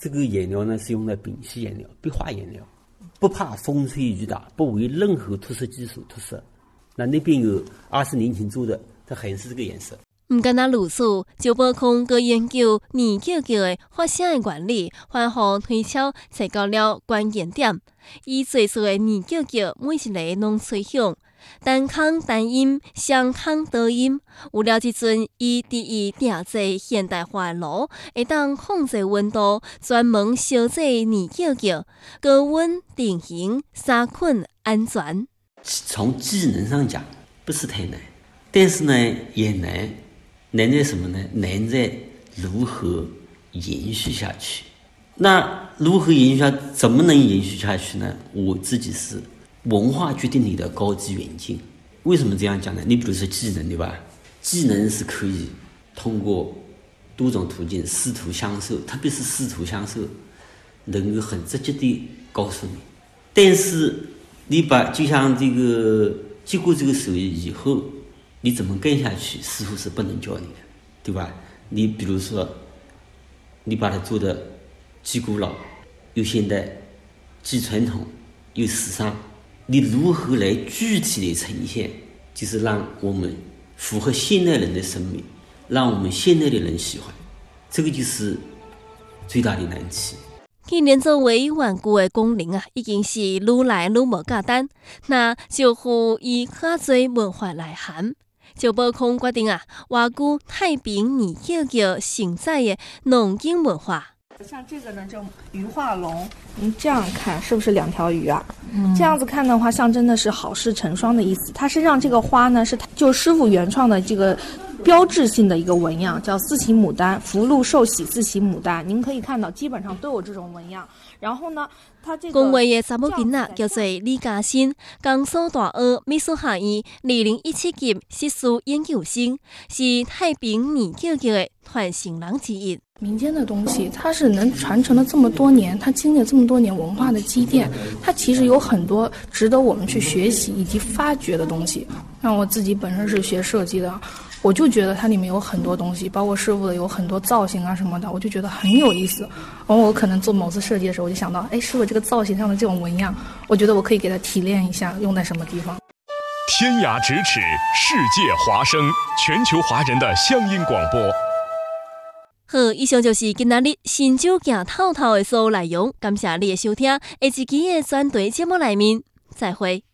这个颜料呢是用来丙烯颜料、壁画颜料，不怕风吹雨打，不为任何涂色技术涂色。那边有20年前做的，它还是这个颜色。 唔单单如此，周保康佮研究299的发声的原理，反复推敲，找到了关键点。以最初的299每一个拢吹响，单腔单音，双腔多音。有了这阵，伊第一定制现代化的炉，会当控制温度，专门烧制299，高温定型、杀菌、安全。 从技能上讲，不是太难，但是呢，也难。难在什么呢？难在如何延续下去。那如何延续下去？怎么能延续下去呢？我自己是文化决定你的高级远近。为什么这样讲呢？你比如说技能，对吧？技能是可以通过多种途径师徒相授，特别是师徒相授，能够很直接地告诉你。但是你就像这个接过这个手艺以后，你怎么干下去，师傅是不能教你的，对吧？你比如说，你把它做的既古老又现代，既传统又时尚，你如何来具体的呈现，就是让我们符合现代人的审美，让我们现代的人喜欢，这个就是最大的难题。 既然作为顽固的功能已经是愈来愈无简单，那就付以较侪文化内涵。周保康决定挖掘太平299承载的农经文化。 像这个呢叫鱼化龙，这样看是不是2条鱼啊？这样子看的话，象征的是好事成双的意思。它身上这个花呢，是就师傅原创的这个标志性的一个纹样，叫4喜牡丹，福禄寿喜4喜牡丹。您可以看到，基本上都有这种纹样。然后呢，它这个讲话的查某囡仔叫做李嘉欣，江苏大学美术学院2017级学士研究生，是太平299的传承人之一。 民间的东西，它是能传承了这么多年，它经历了这么多年文化的积淀，它其实有很多值得我们去学习以及发掘的东西。像我自己本身是学设计的，我就觉得它里面有很多东西，包括师傅的有很多造型啊什么的，我就觉得很有意思。然后我可能做某次设计的时候，我就想到，师傅这个造型上的这种纹样，我觉得我可以给它提炼一下，用在什么地方。 天涯咫尺，世界华声，全球华人的乡音广播。 好，以上就是今仔日新酒行透透的所有内容，感谢你的收听，下一期的专题节目内面再会。